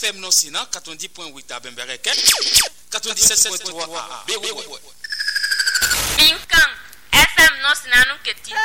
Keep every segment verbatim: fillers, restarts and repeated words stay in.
M non sinon quatre-vingt-dix point huit à Bembereke, quatre-vingt-dix-sept point trois à Beroua. Binkan F M non sinon que tu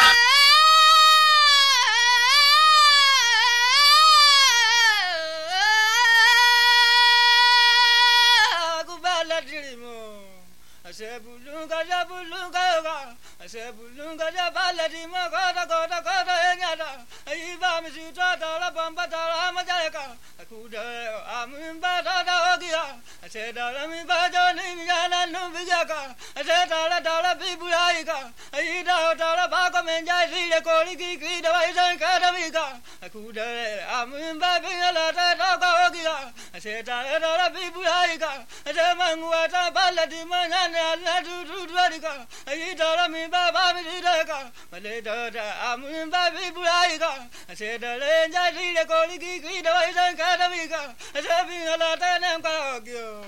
Sebulunga jabulunga sebulunga jabaladi magada gada gada enyada iba misita dala bamba dala majaleka akuda amimba dada ogia sedala mi bajoni yana nubijaka sedala dala bibulaika ida dala bako menja sile koli kiki da isan kadamika akuda amimba bingala dada ogia sedala dala bibulaika semangu ata baladi manyana la du du duarika ai dara mi baba mi daka male dara amun babi bulaika se dale njali le koli ki ki dai san kadamika se bi ala ta nan ka gyo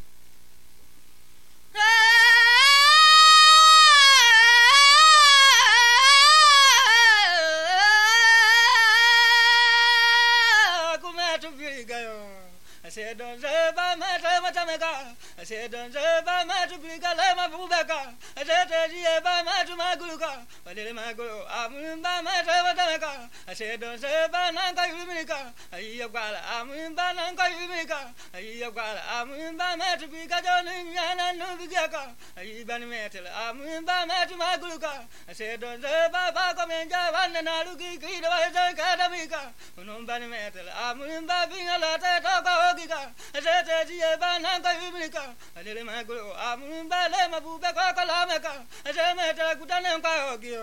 kuma tu bi gayo se don se ba ma ta ma ta me ka se don se ba ma tu bi ka le ma bu ba ka se te ji ba ma tu ma gu ka ba le ma gu amun ba ma ta ma ta me ka se don se ba na ka yu mi ka ai ya kwa la amun ba na ka yu mi ka ai ya kwa la amun ba ma tu bi ka jo ni ya na nu bi ka ai ba ni me te la amun ba ma tu ma gu ka se don se ba ba ko men ja ba na na lu ki ki da sa ka da mi ka non ba ni me te la amun ba bi na la ta ta ka se te ji ba na ka yu mi ka ale ma gu amun ba le ma bu ba ka ka la me ka se me ta ku ta na ka gi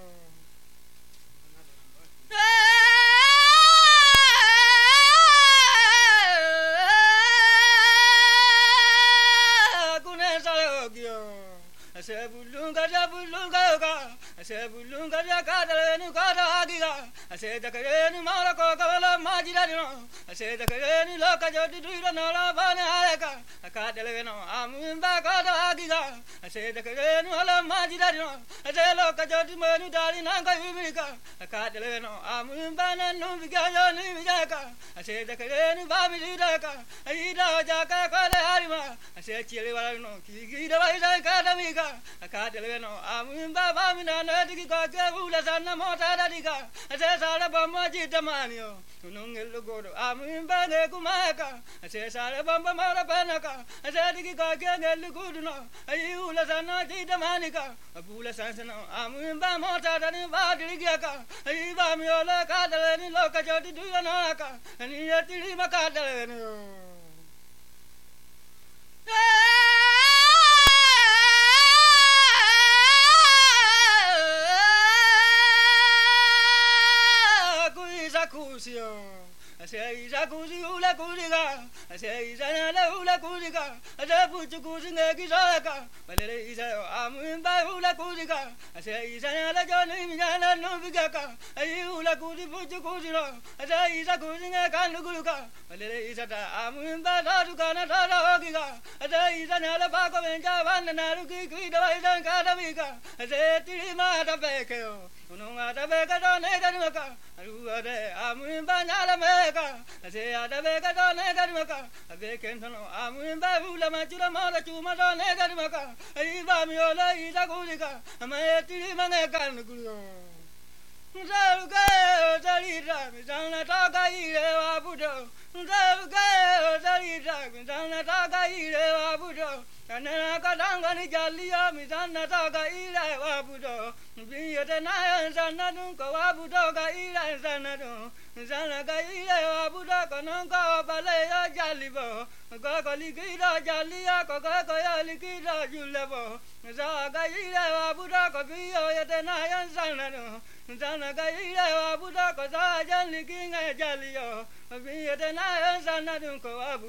sebulunga jabulunga ka sebulunga jakada nu kada agiga se takare nu mara ko kala majira no se takare nu loka jodi duira no la bane aleka kadele no amun ba kada agiga se takare nu ala majira no se loka jodi manu dali nanga yumika kadele no amun ba na nu biga yo ni bijaka se takare nu ba mi daka ida jaka kale harima se chile wala no ki da vai sai kada mika akadele no amun baba mina na digi ka ke ula sana mota da diga ase sala bamma jitamaniyo tunungel godo amun ba ne kumaka ase sala bamma mara panaka ase digi ka ke ngel guduno ai ula sana jitamanika abula sansana amun ba mota da ni ba digi ka ai ba mi ola kadele ni loka jodi duyana ka ni yatiri makadele no Sei jacuzi ula kuziga sei jana ula kuziga ada puchu kuzinga kisaka balele isa amun ba ula kuziga sei jana la joni mijana no bigaka ai ula kuzi puchu kuziro ada isa kuzinga kan luguluka balele isa ta amun ba da dukana da da hogiga ada isa na ba ko menja van na ruki ki da isa kadamika sei tiri ma da bekeo ununga da beka do ne kadumaka aru ade amun ba nyala meka se ada beka do ne kadumaka beken no amun ba ula ma chura ma da chuma do ne kadumaka ai ba mi ola ida kulika ma tiri ma ne kan kulo Zaruga zarira mi zanna ta ga ire wa budo Zaruga zarira mi zanna ta ga ire wa budo Kanana kadanga ni jaliya mi zanna ta ga ire wa budo Biyete na yan zanna dun ko wa budo ga ire zanna dun Zanna ga ire wa budo konon ko bale ya jalibo Ko ko likira jaliya ko ko ko ya likira julebo Za ga ire wa budo ko biyo yete na yan zanna dun Zanna ga ire wa budo ko za jan likinga jaliyo Biyete na yan zanna dun ko wa